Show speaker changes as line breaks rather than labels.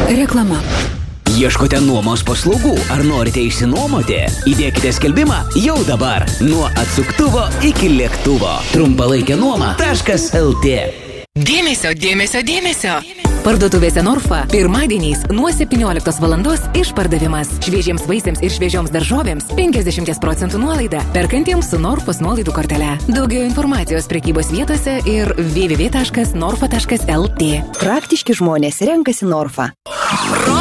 Reklama.
Ieškote nuomos paslaugų ar norite išsinuomoti? Įdėkite skelbimą jau dabar. Nuo atsuktuvo iki lėktuvo. Trumpalaikė-nuoma.lt.
Dėmesio, dėmesio, dėmesio.
Parduotuvėse Norfa pirmadieniais nuo 17 valandos išpardavimas. Šviežiems vaisiams ir šviežioms daržovėms 50% nuolaida. Perkantiems su Norfos nuolaidų kortele. Daugiau informacijos prekybos vietose ir www.norfa.lt. Praktiški žmonės renkasi Norfa.